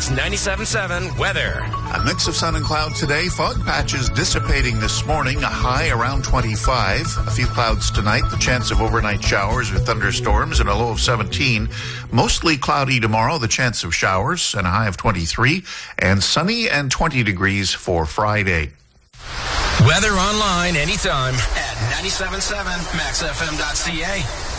97.7 weather. A mix of sun and cloud today. Fog patches dissipating this morning. A high around 25. A few clouds tonight. The chance of overnight showers or thunderstorms and a low of 17. Mostly cloudy tomorrow. The chance of showers and a high of 23. And sunny and 20 degrees for Friday. Weather online anytime at 97.7maxfm.ca.